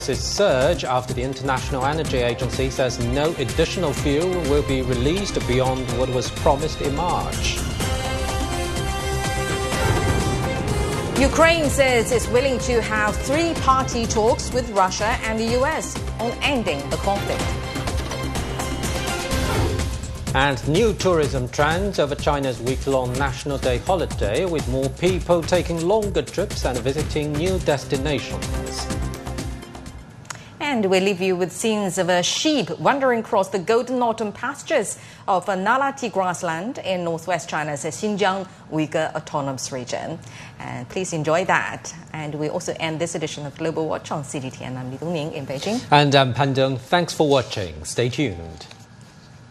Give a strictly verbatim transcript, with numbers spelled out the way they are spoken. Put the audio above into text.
Surge after the International Energy Agency says no additional fuel will be released beyond what was promised in March. Ukraine says it's willing to have three-party talks with Russia and the U S on ending the conflict. And new tourism trends over China's week-long National Day holiday, with more people taking longer trips and visiting new destinations. And we leave you with scenes of a sheep wandering across the golden autumn pastures of a Nalati grassland in northwest China's Xinjiang Uyghur Autonomous Region. And please enjoy that. And we also end this edition of Global Watch on C G T N. I'm Li Dongning in Beijing. And I'm Pan Deng. Thanks for watching. Stay tuned.